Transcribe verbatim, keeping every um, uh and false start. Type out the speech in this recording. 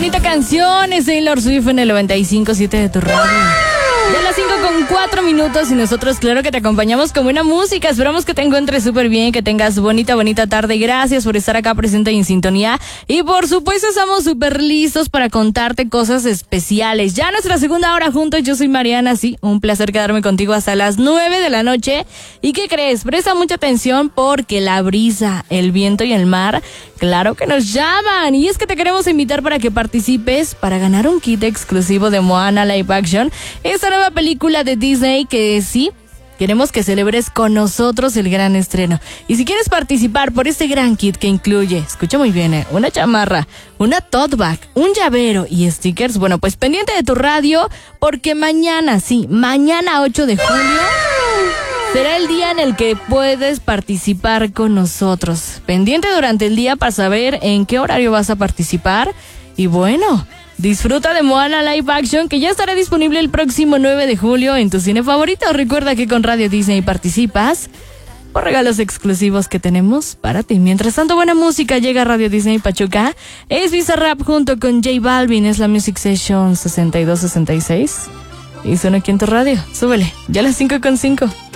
bonita canción es Taylor Swift en el noventa y cinco punto siete de tu radio. Ya las cinco con cuatro minutos y nosotros claro que te acompañamos con buena música. Esperamos que te encuentres súper bien, que tengas bonita, bonita tarde. Gracias por estar acá presente y en sintonía. Y por supuesto estamos súper listos para contarte cosas especiales. Ya nuestra segunda hora juntos, yo soy Mariana, sí, un placer quedarme contigo hasta las nueve de la noche. ¿Y qué crees? Presta mucha atención porque la brisa, el viento y el mar, claro que nos llaman. Y es que te queremos invitar para que participes para ganar un kit exclusivo de Moana Live Action. Esta nueva película de Disney que sí, queremos que celebres con nosotros el gran estreno. Y si quieres participar por este gran kit que incluye, escucha muy bien, ¿eh? Una chamarra, una tote bag, un llavero y stickers, bueno, pues pendiente de tu radio porque mañana, sí, mañana ocho de julio será el día en el que puedes participar con nosotros. Pendiente durante el día para saber en qué horario vas a participar. Y bueno, disfruta de Moana Live Action, que ya estará disponible el próximo nueve de julio en tu cine favorito. Recuerda que con Radio Disney participas por regalos exclusivos que tenemos para ti. Mientras tanto, buena música llega a Radio Disney Pachuca. Es Bizarrap junto con J Balvin. Es la Music Session sesenta y dos sesenta y seis. Y suena aquí en tu radio. Súbele. Ya a las cinco con cinco.